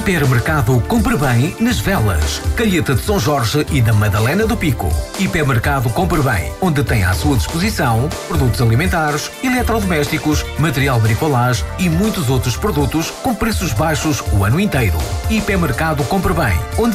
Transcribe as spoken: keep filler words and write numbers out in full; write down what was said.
Hipermercado Compre Bem nas Velas, Calheta de São Jorge e da Madalena do Pico. Hipermercado Compre Bem, onde tem à sua disposição produtos alimentares, eletrodomésticos, material bricolage e muitos outros produtos com preços baixos o ano inteiro. Hipermercado Compre Bem, onde